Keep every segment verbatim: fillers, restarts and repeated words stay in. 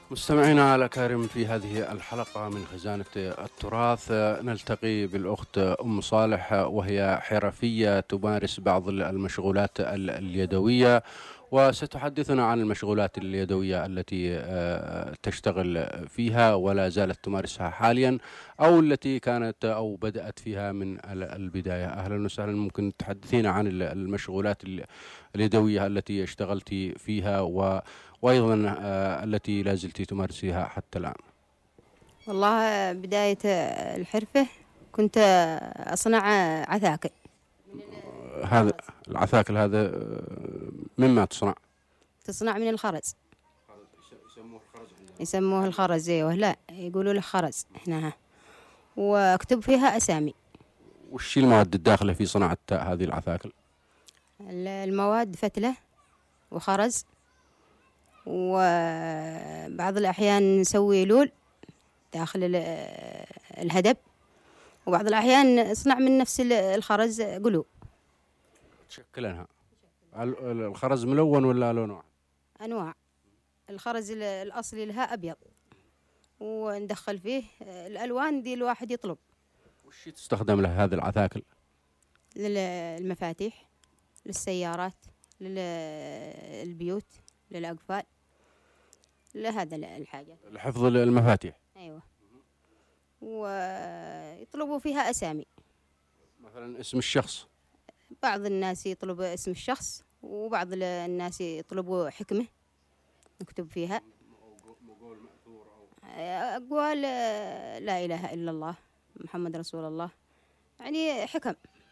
مستمعينا الأكارم، في هذه الحلقة من خزانة التراث نلتقي بالأخت أم صالح، وهي حرفية تمارس بعض المشغولات ال- اليدوية، وستحدثنا عن المشغولات اليدوية التي آه، تشتغل فيها ولا زالت تمارسها حاليا، أو التي كانت أو بدأت فيها من ال- البداية. أهلا وسهلا، ممكن تحدثينا عن ال- المشغولات ال- اليدوية التي اشتغلت فيها و وأيضا آه، التي لا زلت تمارسيها حتى الآن؟ والله بداية الحرفة كنت أصنع عثاكل. آه، هذا العثاكل هذا آه، مما تصنع؟ تصنع من الخرز. يسموه الخرز عندنا. يسموه الخرز، ايوه، لا يقولوا له خرز هنا. واكتب فيها أسامي. وش المواد الداخلة في صناعة هذه العثاكل؟ المواد فتلة وخرز، وبعض الأحيان نسوي لول داخل ال- الهدب، وبعض الأحيان نصنع من نفس الخرز قلوب. تشكلنها ال- ال- الخرز ملون ولا لونه واحد؟ أنواع. الخرز ال- الأصلي لها أبيض، وندخل فيه الألوان دي الواحد يطلب. وش تستخدم له هذه العثاكل؟ للمفاتيح، للسيارات، للبيوت، للأقفال، لهذا الحاجة. لحفظ المفاتيح. أيوة. ويطلبوا فيها أسامي، مثلا اسم الشخص. بعض الناس يطلب اسم الشخص، وبعض الناس يطلبوا حكمة نكتب فيها. أقوال لا إله إلا الله محمد رسول الله، يعني حكم.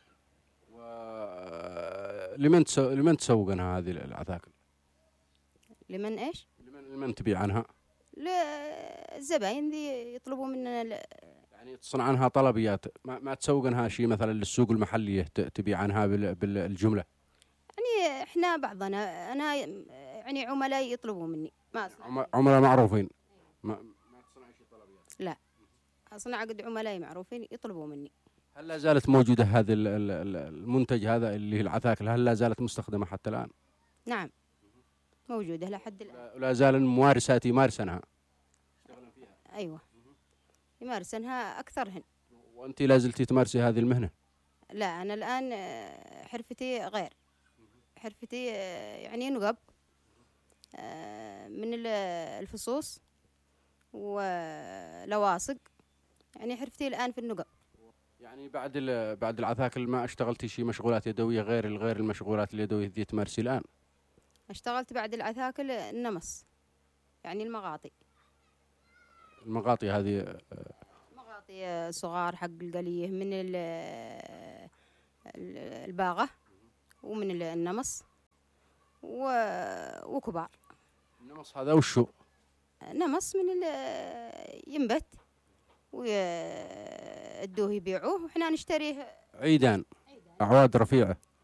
لمن تسو... لمن تسوقنها هذه العثاكل؟ لمن إيش؟ لمن لمن تبيع عنها؟ للزباين دي يطلبوا مننا ل... يعني تصنع عنها طلبيات، ما, ما تسوقنها شيء مثلا للسوق المحلية ت- تبيع عنها بال... بالجملة؟ يعني إحنا بعضنا أنا يعني عملاء يطلبوا مني، ما أصنع. عم... عملاء معروفين. ما... ما تصنع شيء طلبيات؟ لا، أصنع قد عملاء معروفين يطلبوا مني. هل لا زالت موجودة هذه ال- ال- ال- المنتج هذا اللي هي العثاكل، هل لا زالت مستخدمة حتى الآن؟ نعم، موجودة لحد الآن. ولا زال الممارسات يمارسنها؟ أيوة، يمارسنها أكثرهن. وأنت لا زلت تمارسي هذه المهنة؟ لا، أنا الآن آه، حرفتي غير. حرفتي آه، يعني نقب آه، من ال- الفصوص ولواصق، يعني حرفتي الآن في النقب. يعني بعد ال- بعد العثاكل ما اشتغلتي شيء مشغولات يدوية غير غير المشغولات اليدوية التي تمارسي الآن؟ اشتغلت بعد العثاكل النمص، يعني المغاطي. المغاطي هذه مغاطي صغار حق القليه، من ال- ال- الباغة، ومن ال- النمص، و- وكبار. النمص هذا وشو؟ نمص من ال- ينبت ويدوه يبيعوه، وإحنا نشتريه. عيدان، أعواد رفيعة.